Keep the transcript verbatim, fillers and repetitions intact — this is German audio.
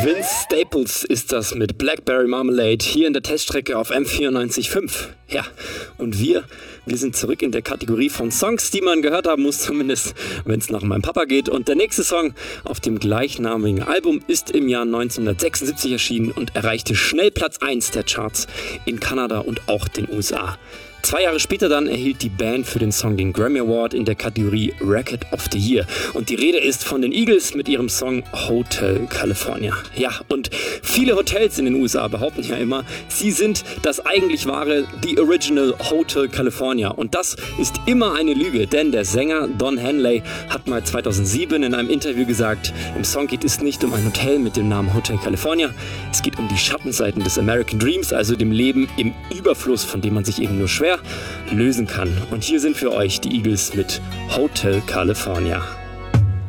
Vince Staples ist das mit Blackberry Marmalade hier in der Teststrecke auf M vierundneunzig Komma fünf. Ja, und wir, wir sind zurück in der Kategorie von Songs, die man gehört haben muss, zumindest wenn es nach meinem Papa geht. Und der nächste Song auf dem gleichnamigen Album ist im Jahr neunzehnhundertsechsundsiebzig erschienen und erreichte schnell Platz eins der Charts in Kanada und auch den U S A. Zwei Jahre später dann erhielt die Band für den Song den Grammy Award in der Kategorie Record of the Year. Und die Rede ist von den Eagles mit ihrem Song Hotel California. Ja, und viele Hotels in den U S A behaupten ja immer, sie sind das eigentlich wahre The Original Hotel California. Und das ist immer eine Lüge, denn der Sänger Don Henley hat mal zweitausendsieben in einem Interview gesagt, im Song geht es nicht um ein Hotel mit dem Namen Hotel California, es geht um die Schattenseiten des American Dreams, also dem Leben im Überfluss, von dem man sich eben nur schwer lösen kann. Und hier sind für euch die Eagles mit Hotel California.